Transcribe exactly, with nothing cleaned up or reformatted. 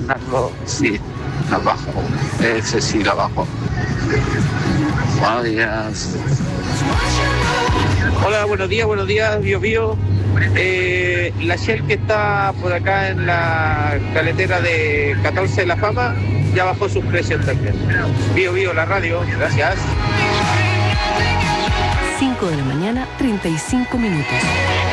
Bernardo, sí, la bajo. Ese sí, la bajo. Buenos días. Hola, buenos días, buenos días, Bio Bio. Eh, la Shell que está por acá en la caletera de catorce de la Fama ya bajó sus precios también. Bio Bio, la radio, gracias. cinco de la mañana, treinta y cinco minutos.